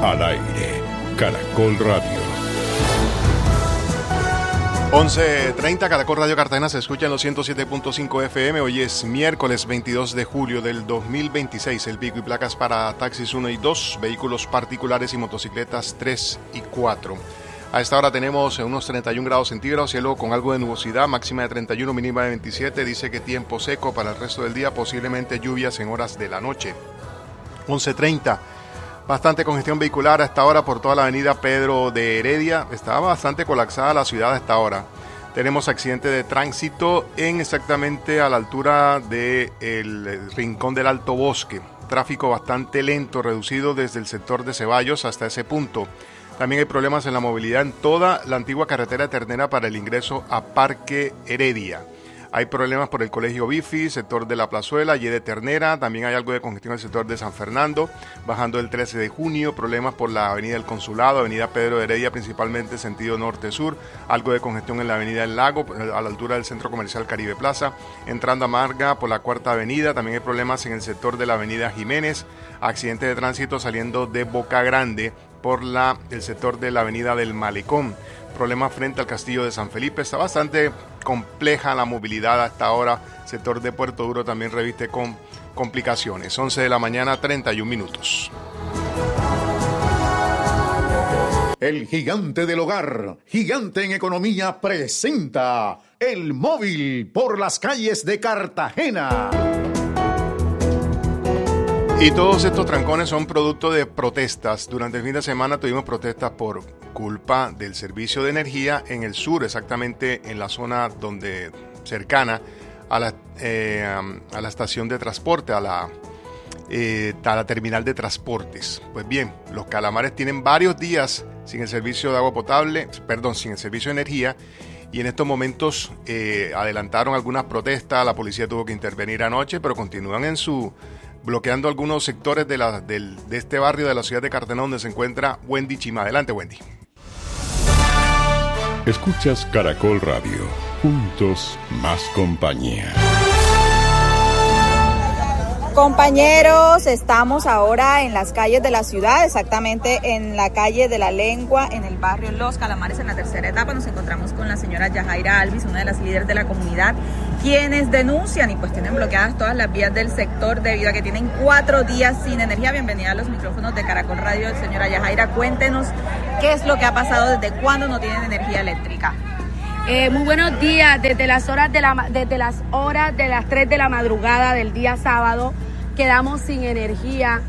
Al aire, Caracol Radio. 11:30, Caracol Radio Cartagena se escucha en los 107.5 FM. Hoy es miércoles 22 de julio del 2026. El pico y placas para taxis 1 y 2, vehículos particulares y motocicletas 3 y 4. A esta hora tenemos unos 31 grados centígrados, cielo con algo de nubosidad, máxima de 31, mínima de 27. Dice que tiempo seco para el resto del día, posiblemente lluvias en horas de la noche. 11:30. Bastante congestión vehicular a esta hora por toda la avenida Pedro de Heredia. Estaba bastante colapsada la ciudad a esta hora. Tenemos accidente de tránsito exactamente a la altura del Rincón del Alto Bosque. Tráfico bastante lento, reducido desde el sector de Ceballos hasta ese punto. También hay problemas en la movilidad en toda la antigua carretera de Ternera para el ingreso a Parque Heredia. Hay problemas por el Colegio Bifi, sector de la Plazuela, y de Ternera. También hay algo de congestión en el sector de San Fernando, bajando el 13 de junio. Problemas por la avenida del Consulado, avenida Pedro de Heredia, principalmente sentido norte-sur. Algo de congestión en la avenida del Lago, a la altura del Centro Comercial Caribe Plaza. Entrando a Marga por la Cuarta Avenida. También hay problemas en el sector de la avenida Jiménez. Accidente de tránsito saliendo de Boca Grande por el sector de la avenida del Malecón. Problemas frente al Castillo de San Felipe. Está bastante compleja la movilidad hasta ahora. Sector de Puerto Duro también reviste con complicaciones. 11 de la mañana, 31 minutos. El gigante del hogar, Gigante en Economía, presenta El Móvil por las calles de Cartagena. Y todos estos trancones son producto de protestas. Durante el fin de semana tuvimos protestas por culpa del servicio de energía en el sur, exactamente en la zona cercana a la estación de transporte, a la terminal de transportes. Pues bien, los Calamares tienen varios días sin el servicio de agua potable, sin el servicio de energía, y en estos momentos adelantaron algunas protestas. La policía tuvo que intervenir anoche, pero continúan bloqueando algunos sectores de este barrio de la ciudad de Cartagena, donde se encuentra Wendy Chima. Adelante, Wendy. Escuchas Caracol Radio. Juntos, más compañía. Compañeros, estamos ahora en las calles de la ciudad, exactamente en la calle de la Lengua, en el barrio Los Calamares, en la tercera etapa. Nos encontramos con la señora Yajaira Alvis, una de las líderes de la comunidad, quienes denuncian y pues tienen bloqueadas todas las vías del sector debido a que tienen 4 días sin energía. Bienvenida a los micrófonos de Caracol Radio, señora Yajaira. Cuéntenos qué es lo que ha pasado, desde cuándo no tienen energía eléctrica. Muy buenos días. Desde las horas de las 3 de la madrugada del día sábado quedamos sin energía.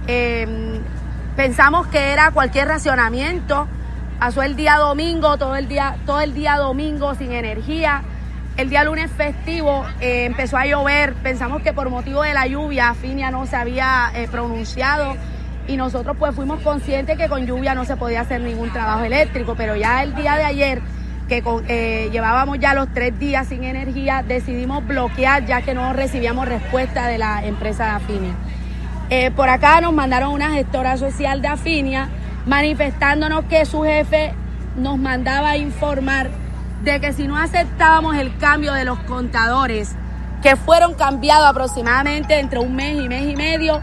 Pensamos que era cualquier racionamiento. Pasó el día domingo, todo el día domingo sin energía. El día lunes festivo empezó a llover. Pensamos que por motivo de la lluvia Afinia no se había pronunciado, y nosotros pues fuimos conscientes que con lluvia no se podía hacer ningún trabajo eléctrico, pero ya el día de ayer, que llevábamos ya los 3 días sin energía, decidimos bloquear, ya que no recibíamos respuesta de la empresa de Afinia. Por acá nos mandaron una gestora social de Afinia manifestándonos que su jefe nos mandaba a informar de que si no aceptábamos el cambio de los contadores, que fueron cambiados aproximadamente entre un mes y medio,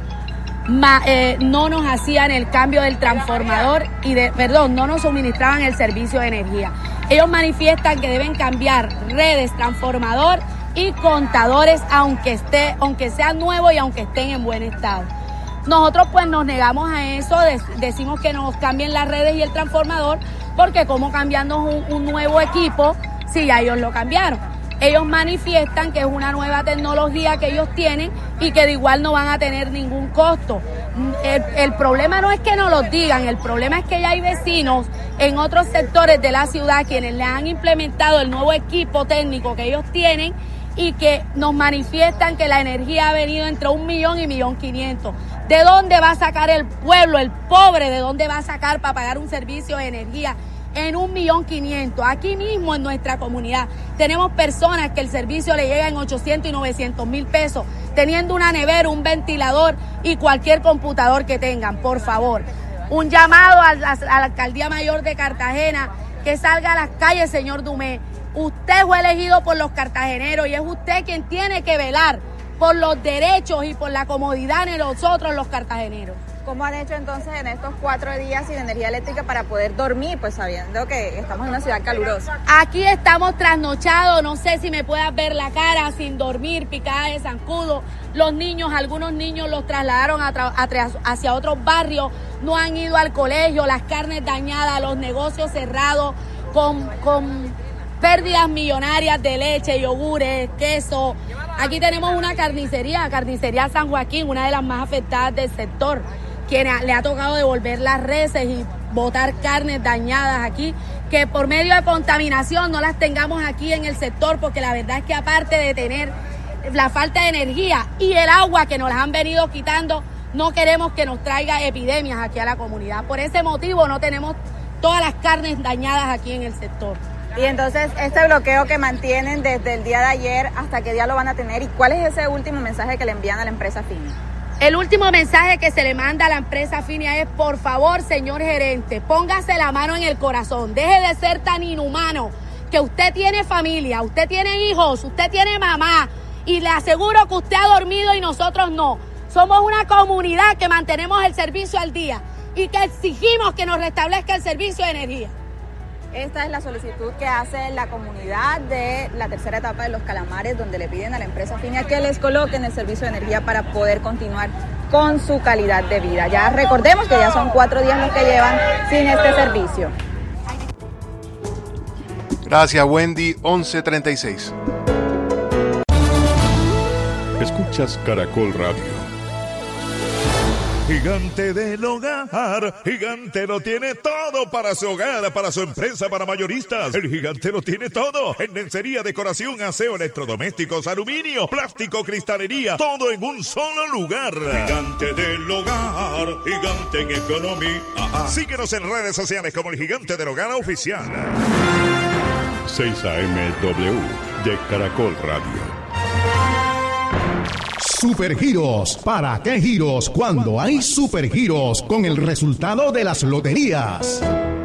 no nos hacían el cambio del transformador no nos suministraban el servicio de energía. Ellos manifiestan que deben cambiar redes, transformador y contadores, aunque sean nuevos y aunque estén en buen estado. Nosotros pues nos negamos a eso, decimos que nos cambien las redes y el transformador, porque como cambiando un nuevo equipo si ya ellos lo cambiaron. Ellos manifiestan que es una nueva tecnología que ellos tienen y que de igual no van a tener ningún costo. El problema no es que no lo digan, el problema es que ya hay vecinos en otros sectores de la ciudad quienes le han implementado el nuevo equipo técnico que ellos tienen y que nos manifiestan que la energía ha venido entre 1 millón y 1.500.000. ¿De dónde va a sacar el pueblo, el pobre? ¿De dónde va a sacar para pagar un servicio de energía en 1.500.000? Aquí mismo en nuestra comunidad tenemos personas que el servicio le llega en 800 y 900.000 pesos, teniendo una nevera, un ventilador y cualquier computador que tengan. Por favor, un llamado a la Alcaldía Mayor de Cartagena, que salga a las calles, señor Dumé. Usted fue elegido por los cartageneros y es usted quien tiene que velar por los derechos y por la comodidad de nosotros los cartageneros. ¿Cómo han hecho entonces en estos 4 días sin energía eléctrica para poder dormir, pues sabiendo que estamos en una ciudad calurosa? Aquí estamos trasnochados, no sé si me puedas ver la cara, sin dormir, picada de zancudo. Los niños, algunos niños los trasladaron hacia otros barrios, no han ido al colegio, las carnes dañadas, los negocios cerrados, con pérdidas millonarias de leche, yogures, queso. Aquí tenemos una carnicería San Joaquín, una de las más afectadas del sector, que le ha tocado devolver las reses y botar carnes dañadas aquí, que por medio de contaminación no las tengamos aquí en el sector, porque la verdad es que aparte de tener la falta de energía y el agua que nos las han venido quitando, no queremos que nos traiga epidemias aquí a la comunidad. Por ese motivo no tenemos todas las carnes dañadas aquí en el sector. Y entonces, este bloqueo que mantienen desde el día de ayer, ¿hasta qué día lo van a tener? ¿Y cuál es ese último mensaje que le envían a la empresa Finia? El último mensaje que se le manda a la empresa Finia es: por favor, señor gerente, póngase la mano en el corazón, deje de ser tan inhumano, que usted tiene familia, usted tiene hijos, usted tiene mamá, y le aseguro que usted ha dormido y nosotros no. Somos una comunidad que mantenemos el servicio al día y que exigimos que nos restablezca el servicio de energía. Esta es la solicitud que hace la comunidad de la tercera etapa de Los Calamares, donde le piden a la empresa Finia que les coloquen el servicio de energía para poder continuar con su calidad de vida. Ya recordemos que ya son 4 días los que llevan sin este servicio. Gracias, Wendy. 11:36. Escuchas Caracol Radio. Gigante del Hogar, Gigante lo tiene todo para su hogar, para su empresa, para mayoristas. El Gigante lo tiene todo en lencería, decoración, aseo, electrodomésticos, aluminio, plástico, cristalería, todo en un solo lugar. Gigante del Hogar, Gigante en economía. Síguenos en redes sociales como el Gigante del Hogar Oficial. 6 AM-W de Caracol Radio. Supergiros. ¿Para qué giros cuando hay supergiros con el resultado de las loterías?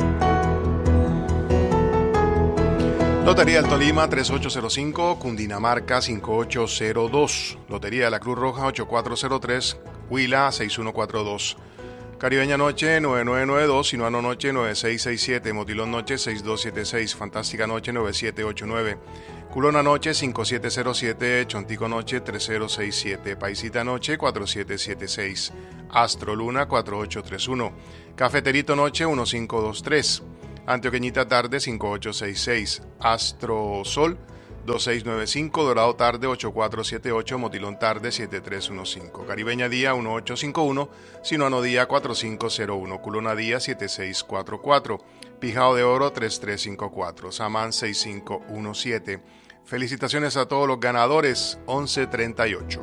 Lotería del Tolima 3805, Cundinamarca 5802, Lotería de la Cruz Roja 8403, Huila 6142, Caribeña Noche 9992, Sinuano Noche 9667, Motilón Noche 6276, Fantástica Noche 9789, Culona Noche 5707, Chontico Noche 3067, Paisita Noche 4776, Astro Luna 4831, Cafeterito Noche 1523, Antioqueñita Tarde 5866, Astro Sol 2695, Dorado Tarde 8478, Motilón Tarde 7315, Caribeña Día 1851, Sinuano Día 4501, Culona Día 7644, Pijao de Oro 3354, Samán 6517. Felicitaciones a todos los ganadores. 11:38.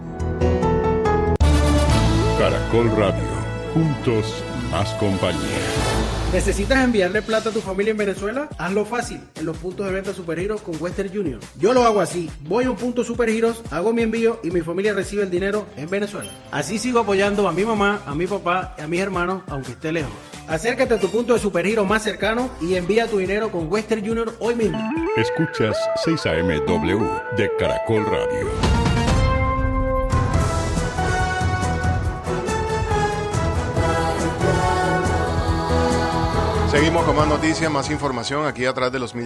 Caracol Radio. Juntos, más compañía. ¿Necesitas enviarle plata a tu familia en Venezuela? Hazlo fácil en los puntos de venta Supergiros con Western Union. Yo lo hago así. Voy a un punto Supergiros, hago mi envío y mi familia recibe el dinero en Venezuela. Así sigo apoyando a mi mamá, a mi papá y a mis hermanos, aunque esté lejos. Acércate a tu punto de Supergiros más cercano y envía tu dinero con Western Union hoy mismo. Escuchas 6 AM-W de Caracol Radio. Seguimos con más noticias, más información aquí a través de los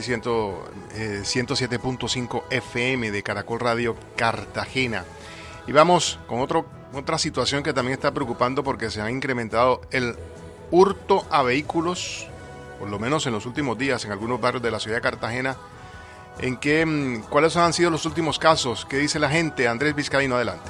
107.5 FM de Caracol Radio Cartagena. Y vamos con otra situación que también está preocupando porque se ha incrementado el hurto a vehículos, por lo menos en los últimos días, en algunos barrios de la ciudad de Cartagena. ¿Cuáles han sido los últimos casos? ¿Qué dice la gente? Andrés Vizcaíno, adelante.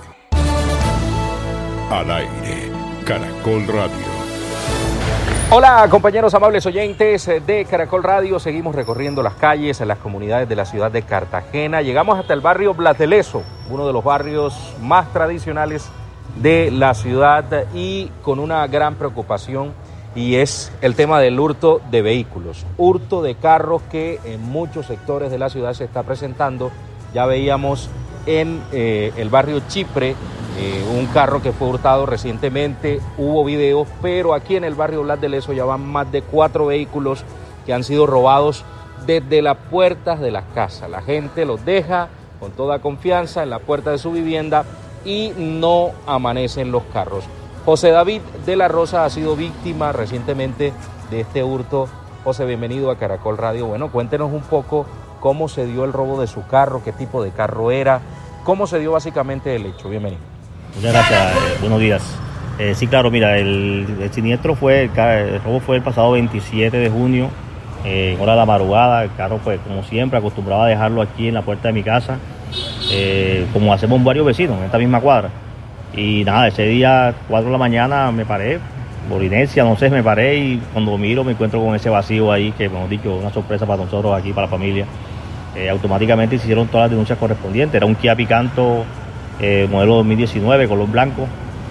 Al aire, Caracol Radio. Hola compañeros amables oyentes de Caracol Radio, seguimos recorriendo las calles en las comunidades de la ciudad de Cartagena. Llegamos hasta el barrio Blateleso, uno de los barrios más tradicionales de la ciudad y con una gran preocupación, y es el tema del hurto de vehículos, hurto de carros que en muchos sectores de la ciudad se está presentando. Ya veíamos en el barrio Chipre un carro que fue hurtado recientemente, hubo videos, pero aquí en el barrio Blateleso ya van más de 4 vehículos que han sido robados desde las puertas de las casas. La gente los deja con toda confianza en la puerta de su vivienda y no amanecen los carros. José David de la Rosa ha sido víctima recientemente de este hurto. José, bienvenido a Caracol Radio. Bueno, cuéntenos un poco cómo se dio el robo de su carro, qué tipo de carro era, cómo se dio básicamente el hecho. Bienvenido. Muchas gracias, buenos días. Sí, claro, mira, el siniestro el robo fue el pasado 27 de junio, en hora de la madrugada. El carro, pues, como siempre, acostumbraba a dejarlo aquí en la puerta de mi casa, como hacemos varios vecinos en esta misma cuadra. Y nada, ese día, 4 de la mañana, me paré, por inercia, no sé, me paré y cuando miro me encuentro con ese vacío ahí, que hemos dicho, una sorpresa para nosotros aquí, para la familia. Automáticamente se hicieron todas las denuncias correspondientes. Era un Kia Picanto modelo 2019, color blanco.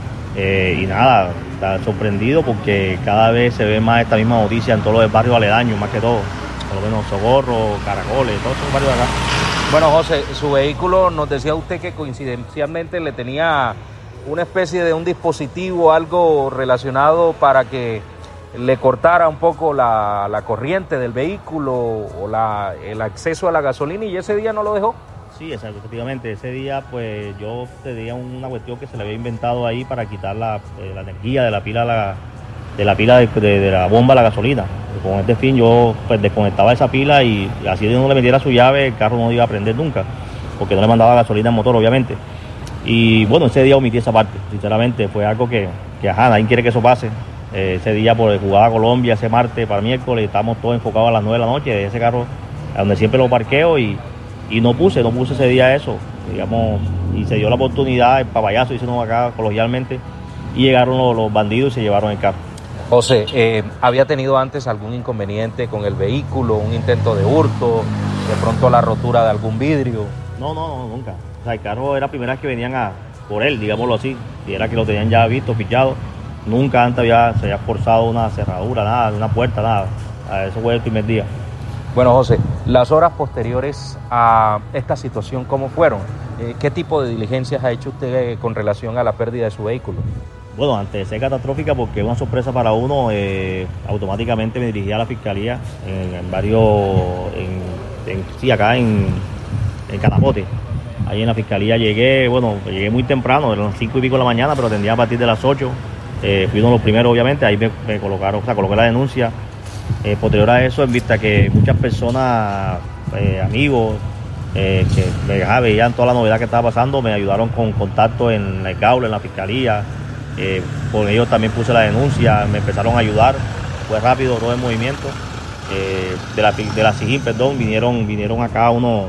Y nada, está sorprendido porque cada vez se ve más esta misma noticia en todos los barrios aledaños, más que todo, por lo menos Socorro, Caracoles, todos esos barrios de acá. Bueno, José, su vehículo, nos decía usted que coincidencialmente le tenía una especie de un dispositivo, algo relacionado para que le cortara un poco la corriente del vehículo o el acceso a la gasolina, y ese día no lo dejó. Sí, exacto, efectivamente. Ese día, pues, yo tenía una cuestión que se le había inventado ahí para quitar la energía de la pila de la bomba a la gasolina. Con este fin, yo, pues, desconectaba esa pila y así de no le metiera su llave, el carro no iba a prender nunca, porque no le mandaba gasolina al motor, obviamente. Y bueno, ese día omití esa parte. Sinceramente, fue algo que nadie quiere que eso pase. Ese día, por jugaba Colombia, ese martes para miércoles, estábamos todos enfocados a las 9 de la noche, de ese carro a donde siempre lo parqueo y no puse ese día eso, digamos, y se dio la oportunidad, el papayazo, hicimos acá coloquialmente, y llegaron los bandidos y se llevaron el carro. José, ¿había tenido antes algún inconveniente con el vehículo, un intento de hurto, de pronto la rotura de algún vidrio? No, nunca. O sea, el carro era la primera vez que venían por él, digámoslo así, y era que lo tenían ya visto, fichado. Nunca antes se había forzado una cerradura, nada, una puerta, nada. Eso fue el primer día. Bueno, José, las horas posteriores a esta situación, ¿cómo fueron? ¿Qué tipo de diligencias ha hecho usted con relación a la pérdida de su vehículo? Bueno, antes de ser catastrófica, porque es una sorpresa para uno, automáticamente me dirigí a la fiscalía acá en Canapote. Ahí en la fiscalía llegué muy temprano, eran las 5 y pico de la mañana, pero atendía a partir de las 8. Fui uno de los primeros, obviamente, ahí me colocaron, coloqué la denuncia. Posterior a eso, en vista que muchas personas, amigos, que veían toda la novedad que estaba pasando, me ayudaron con contacto en el Gaula, en la fiscalía. Por ellos también puse la denuncia, me empezaron a ayudar, fue rápido todo el movimiento. De la SIGIN, vinieron acá un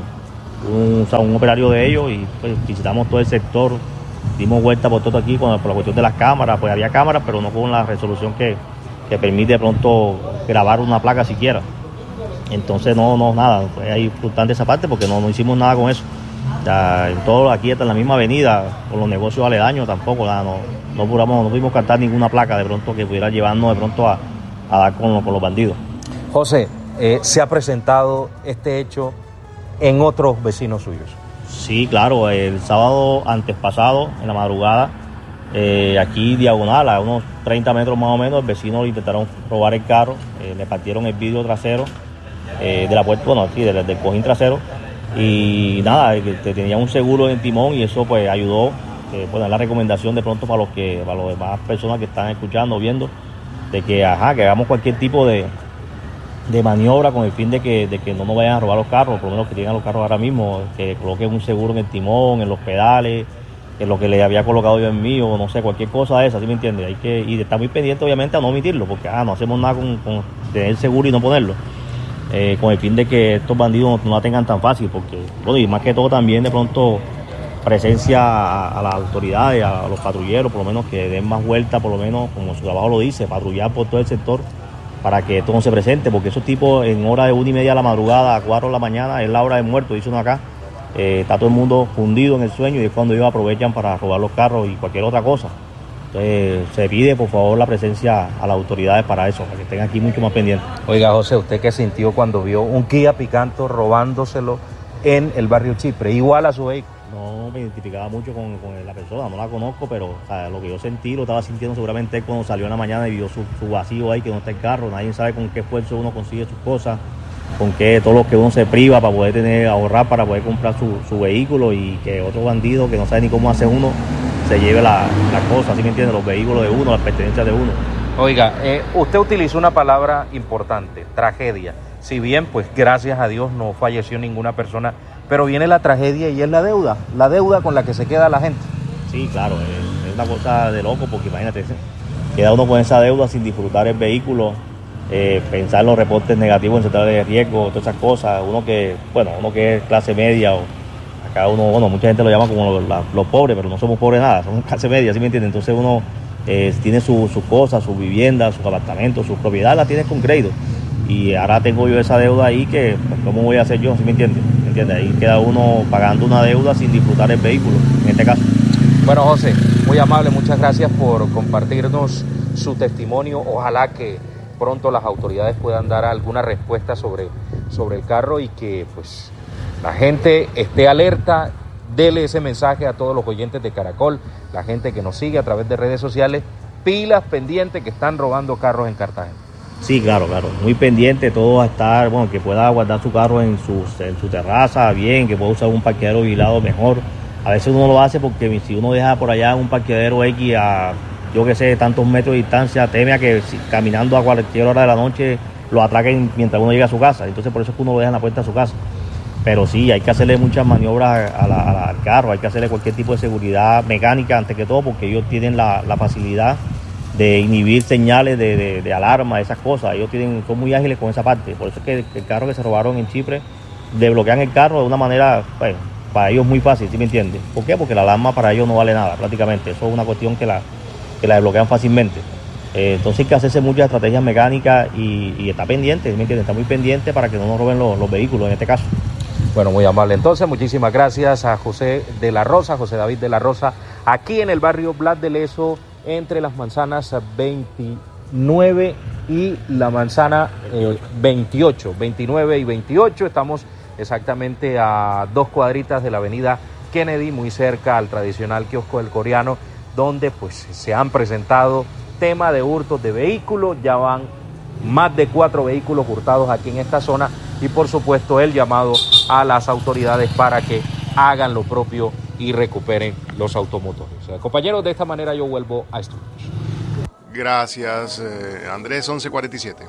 operario de ellos y pues, visitamos todo el sector, dimos vuelta por todo aquí por la cuestión de las cámaras. Pues había cámaras, pero no con la resolución que permite de pronto grabar una placa siquiera. Entonces nada, fue ahí frustrante esa parte porque no hicimos nada con eso. Ya, en todo aquí hasta en la misma avenida, con los negocios aledaños tampoco, nada, no pudimos captar ninguna placa de pronto que pudiera llevarnos de pronto a dar con los bandidos. José, ¿se ha presentado este hecho en otros vecinos suyos? Sí, claro, el sábado antes pasado, en la madrugada, aquí diagonal, a unos 30 metros más o menos, el vecino le intentaron robar el carro, le partieron el vidrio trasero de la puerta, del cojín trasero, y nada, tenía un seguro en el timón y eso pues ayudó, la recomendación de pronto para las demás personas que están escuchando o viendo, de que hagamos cualquier tipo de maniobra con el fin de que no nos vayan a robar los carros, por lo menos que tengan los carros ahora mismo, que coloquen un seguro en el timón, en los pedales, en lo que le había colocado yo en mí, o no sé, cualquier cosa de esa, ¿sí me entiendes? Y estar muy pendiente obviamente a no omitirlo, porque no hacemos nada con tener seguro y no ponerlo, con el fin de que estos bandidos no la tengan tan fácil, porque, y más que todo también de pronto presencia a las autoridades, a los patrulleros, por lo menos que den más vuelta, por lo menos como su trabajo lo dice, patrullar por todo el sector, para que esto no se presente, porque esos tipos en hora de 1:30 de la madrugada a 4 de la mañana es la hora de muerto, dice uno acá, está todo el mundo fundido en el sueño y es cuando ellos aprovechan para robar los carros y cualquier otra cosa. Entonces se pide por favor la presencia a las autoridades para eso, para que estén aquí mucho más pendientes. Oiga José, ¿usted qué sintió cuando vio un Kia Picanto robándoselo en el barrio Chipre, igual a su vehículo? No me identificaba mucho con la persona, no la conozco, pero lo que yo sentí lo estaba sintiendo seguramente cuando salió en la mañana y vio su vacío ahí, que no está el carro. Nadie sabe con qué esfuerzo uno consigue sus cosas, con qué todo lo que uno se priva para poder ahorrar, para poder comprar su vehículo, y que otro bandido que no sabe ni cómo hace uno se lleve la cosa, ¿sí me entiende? Los vehículos de uno, las pertenencias de uno. Oiga, usted utilizó una palabra importante, tragedia. Si bien, pues gracias a Dios no falleció ninguna persona, pero viene la tragedia y es la deuda con la que se queda la gente. Sí, claro, es una cosa de loco, porque imagínate, queda uno con esa deuda sin disfrutar el vehículo, pensar en los reportes negativos en centrales de riesgo, todas esas cosas. Uno que es clase media, o acá uno, mucha gente lo llama como los pobres, pero no somos pobres nada, somos clase media, ¿sí me entiende? Entonces uno tiene sus cosas, sus viviendas, sus apartamentos, sus propiedades, las tiene con crédito. Y ahora tengo yo esa deuda ahí que, pues, ¿cómo voy a hacer yo? ¿Sí me entiende? Ahí queda uno pagando una deuda sin disfrutar el vehículo, en este caso. Bueno, José, muy amable, muchas gracias por compartirnos su testimonio. Ojalá que pronto las autoridades puedan dar alguna respuesta sobre el carro y que pues la gente esté alerta. Dele ese mensaje a todos los oyentes de Caracol, la gente que nos sigue a través de redes sociales, pilas pendientes que están robando carros en Cartagena. Sí, claro, muy pendiente, todo va a estar, que pueda guardar su carro en su terraza bien, que pueda usar un parqueadero vigilado mejor. A veces uno lo hace porque si uno deja por allá un parqueadero X a, yo que sé, tantos metros de distancia, teme a que caminando a cualquier hora de la noche lo atraquen mientras uno llega a su casa. Entonces por eso es que uno lo deja en la puerta de su casa. Pero sí, hay que hacerle muchas maniobras al carro, hay que hacerle cualquier tipo de seguridad mecánica antes que todo, porque ellos tienen la facilidad de inhibir señales de alarma, esas cosas. Ellos son muy ágiles con esa parte. Por eso es que el carro que se robaron en Chipre, desbloquean el carro de una manera, pues, para ellos muy fácil, ¿sí me entiendes? ¿Por qué? Porque la alarma para ellos no vale nada, prácticamente. Eso es una cuestión que la desbloquean fácilmente. Entonces hay que hacerse muchas estrategias mecánicas y está pendiente, ¿sí me entiendes? Está muy pendiente para que no nos roben los vehículos en este caso. Bueno, muy amable. Entonces, muchísimas gracias a José David de la Rosa, aquí en el barrio Blas de Lezo, entre las manzanas 29 y la manzana 28, 29 y 28. Estamos exactamente a 2 cuadritas de la avenida Kennedy, muy cerca al tradicional kiosco del Coreano, donde pues se han presentado tema de hurtos de vehículos. Ya van más de 4 vehículos hurtados aquí en esta zona y por supuesto el llamado a las autoridades para que hagan lo propio y recuperen los automotores. Compañeros, de esta manera yo vuelvo a estudios. Gracias, Andrés. 11:47.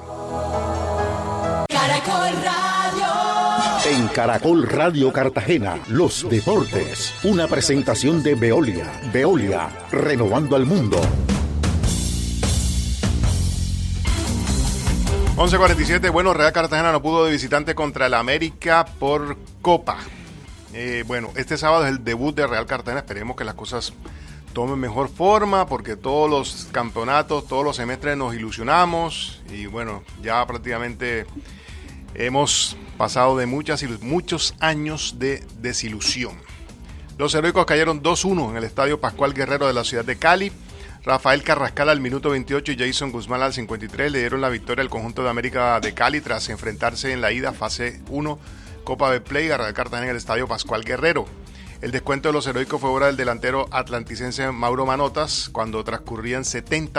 Caracol Radio. En Caracol Radio Cartagena, los deportes. Una presentación de Veolia. Veolia, renovando al mundo. 11:47. Bueno, Real Cartagena no pudo de visitante contra el América por Copa. Bueno, este sábado es el debut de Real Cartagena. Esperemos que las cosas tomen mejor forma, porque todos los campeonatos, todos los semestres nos ilusionamos y bueno, ya prácticamente hemos pasado de muchos años de desilusión. Los heroicos cayeron 2-1 en el Estadio Pascual Guerrero de la ciudad de Cali. Rafael Carrascal al minuto 28 y Jason Guzmán al 53 le dieron la victoria al conjunto de América de Cali tras enfrentarse en la ida fase 1 Copa Betplay a Real Cartagena en el Estadio Pascual Guerrero. El descuento de los heroicos fue obra del delantero atlanticense Mauro Manotas cuando transcurrían 70